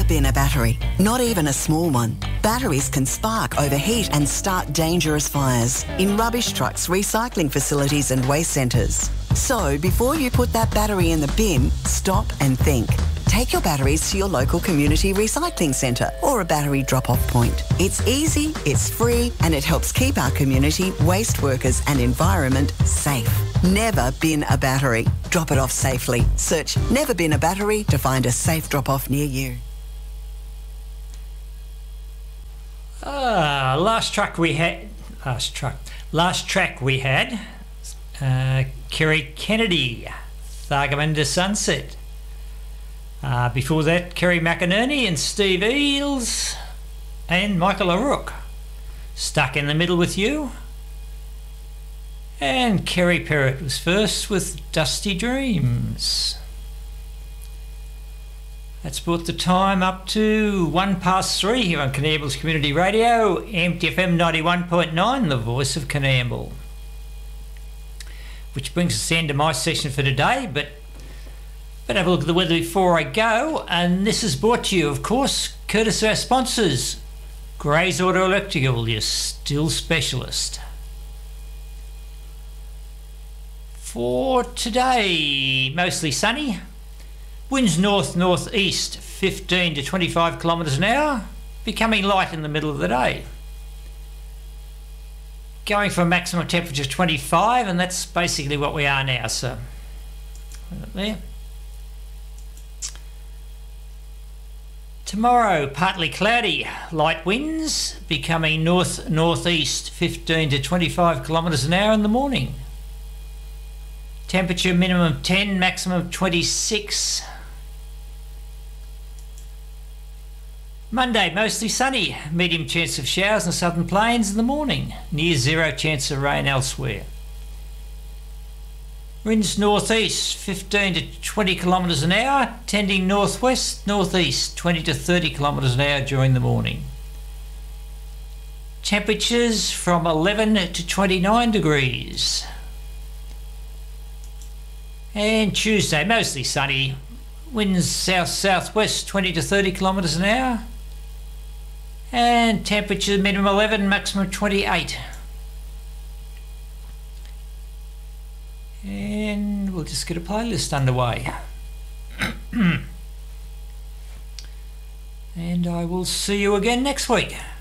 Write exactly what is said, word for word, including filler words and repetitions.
Never bin a battery, not even a small one. Batteries can spark, overheat and start dangerous fires in rubbish trucks, recycling facilities and waste centres. So before you put that battery in the bin, stop and think. Take your batteries to your local community recycling centre or a battery drop-off point. It's easy, it's free and it helps keep our community, waste workers and environment safe. Never bin a battery. Drop it off safely. Search Never Bin a Battery to find a safe drop-off near you. Ah, last track we had, last track, last track we had, uh, Kerry Kennedy, Thargomindah Sunset. Uh, before that, Kerry McInerney and Steve Eales and Michael O'Rourke, Stuck in the Middle with You. And Kerry Perrott was first with Dusty Dreams. That's brought the time up to one past three here on Coonamble's Community Radio, Empty F M ninety-one point nine, the voice of Coonamble. Which brings us to the end of my session for today, but But have a look at the weather before I go, and this is brought to you, of course, courtesy of our sponsors, Gray's Auto Electrical, your still specialist. For today, mostly sunny, winds north-northeast, fifteen to twenty-five kilometres an hour, becoming light in the middle of the day. Going for a maximum temperature of twenty-five, and that's basically what we are now, so there. Tomorrow, partly cloudy, light winds, becoming north-northeast, fifteen to twenty-five kilometres an hour in the morning. Temperature minimum ten, maximum twenty-six. Monday, mostly sunny, medium chance of showers in the southern plains in the morning, near zero chance of rain elsewhere. Winds northeast, fifteen to twenty kilometres an hour, tending northwest, northeast, twenty to thirty kilometres an hour during the morning. Temperatures from eleven to twenty-nine degrees. And Tuesday, mostly sunny, winds south-southwest, twenty to thirty kilometres an hour. And temperature minimum eleven, maximum twenty-eight. And we'll just get a playlist underway. And I will see you again next week.